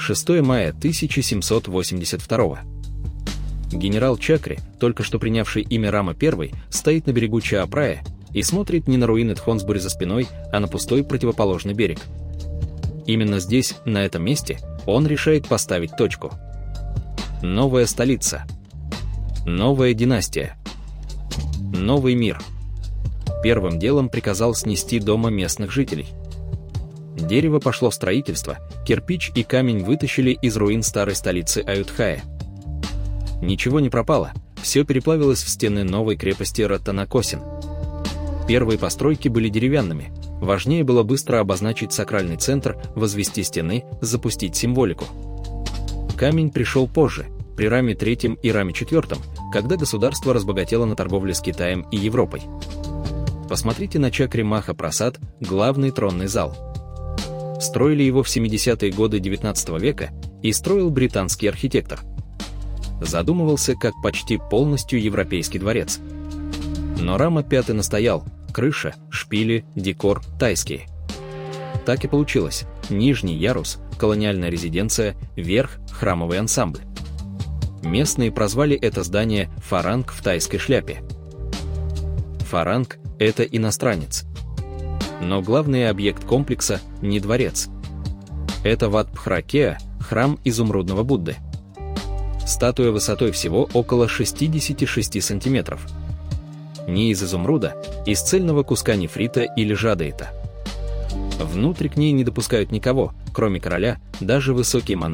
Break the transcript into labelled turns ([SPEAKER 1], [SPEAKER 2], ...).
[SPEAKER 1] 6 мая 1782. Генерал Чакри, только что принявший имя Рама I, стоит на берегу Чаапрая и смотрит не на руины Тхонсбури за спиной, а на пустой противоположный берег. Именно здесь, на этом месте, он решает поставить точку. Новая столица. Новая династия. Новый мир. Первым делом приказал снести дома местных жителей. Дерево пошло в строительство, кирпич и камень вытащили из руин старой столицы Аюдхая. Ничего не пропало, все переплавилось в стены новой крепости Раттанакосин. Первые постройки были деревянными, важнее было быстро обозначить сакральный центр, возвести стены, запустить символику. Камень пришел позже, при Раме III и Раме IV, когда государство разбогатело на торговле с Китаем и Европой. Посмотрите на Чакри Маха Прасад, главный тронный зал. Строили его в 70-е годы XIX века и строил британский архитектор. Задумывался как почти полностью европейский дворец. Но Рама V настоял: крыша, шпили, декор тайские. Так и получилось: нижний ярус – колониальная резиденция, верх – храмовый ансамбль. Местные прозвали это здание «фаранг в тайской шляпе». Фаранг – это иностранец. Но главный объект комплекса – не дворец. Это Ват Пхра-Кеа, храм изумрудного Будды. Статуя высотой всего около 66 сантиметров. Не из изумруда, из цельного куска нефрита или жадеита. Внутрь к ней не допускают никого, кроме короля, даже высокие монархи